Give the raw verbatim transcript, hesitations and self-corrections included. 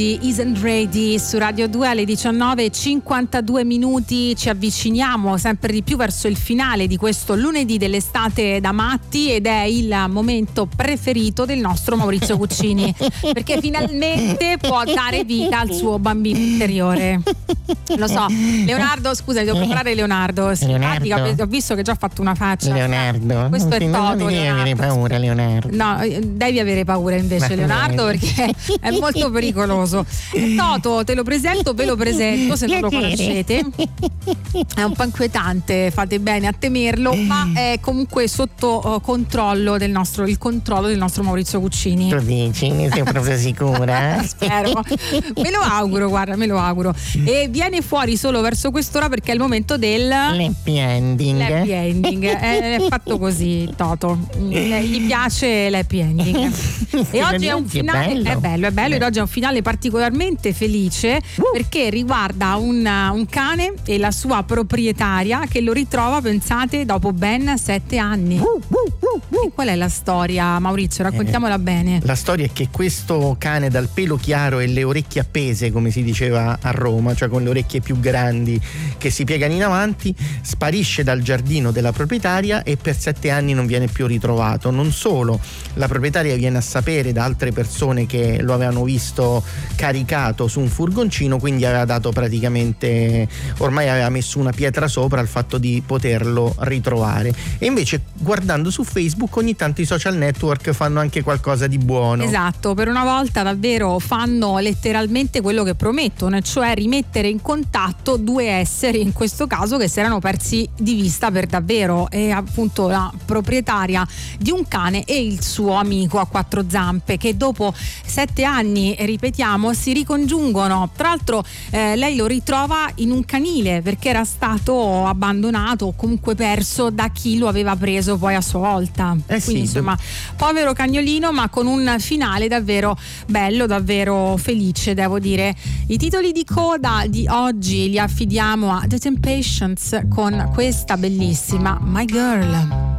Isn't Ready su Radio due alle diciannove e cinquantadue minuti. Ci avviciniamo sempre di più verso il finale di questo lunedì dell'estate da matti ed è il momento preferito del nostro Maurizio Cuccini, perché finalmente può dare vita al suo bambino interiore. Lo so, Leonardo, scusa, devo preparare Leonardo. Leonardo. Ho visto che già ha fatto una faccia. Leonardo, questo non è ti- non Toto. devi Leonardo. avere paura, Leonardo. No, devi avere paura invece, Ma Leonardo, dai. perché è molto pericoloso. Toto, te lo presento, ve lo presento se non lo conoscete. È un po' inquietante, fate bene a temerlo, ma è comunque sotto uh, controllo del nostro, il controllo del nostro Maurizio Cuccini. Tu dici, ne sei proprio sicura? Spero, me lo auguro, guarda, me lo auguro. E viene fuori solo verso quest'ora perché è il momento del L'happy ending. l'happy ending. È, è fatto così, Toto. Gli piace l'happy ending. E oggi è un finale, bello. è bello, è bello, ed oggi è un finale particolarmente felice perché riguarda un, un cane e la sua proprietaria che lo ritrova, pensate, dopo ben sette anni. E qual è la storia, Maurizio? Raccontiamola bene. La storia è che questo cane dal pelo chiaro e le orecchie appese, come si diceva a Roma, cioè con le orecchie più grandi che si piegano in avanti, sparisce dal giardino della proprietaria e per sette anni non viene più ritrovato. Non solo, la proprietaria viene a sapere da altre persone che lo avevano visto caricato su un furgoncino, quindi aveva dato praticamente, ormai aveva messo una pietra sopra al fatto di poterlo ritrovare. E invece, guardando su Facebook, ogni tanto i social network fanno anche qualcosa di buono. Esatto, per una volta davvero fanno letteralmente quello che promettono, e cioè rimettere in contatto due esseri, in questo caso, che si erano persi di vista per davvero. E appunto la proprietaria di un cane e il suo amico a quattro zampe, che dopo sette anni, ripetiamo, si ricongiungono. Tra l'altro eh, lei lo ritrova in un canile perché era stato abbandonato o comunque perso da chi lo aveva preso poi a sua volta. Eh Quindi sì, insomma, povero cagnolino, ma con un finale davvero bello, davvero felice, devo dire. I titoli di coda di oggi li affidiamo a The Temptations con questa bellissima My Girl.